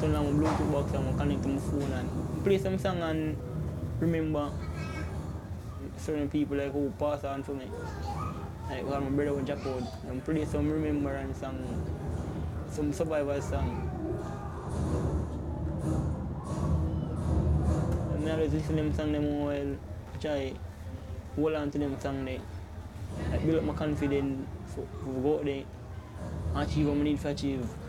turn on my Bluetooth box and I connect to my phone and play some song and remember certain people like who passed on for me. Like my brother was Jack out and play some remembrance song, some survival song. And I always listen to them song them while try hold on to them song there. Like build up my confidence for go out there and achieve what I need to achieve.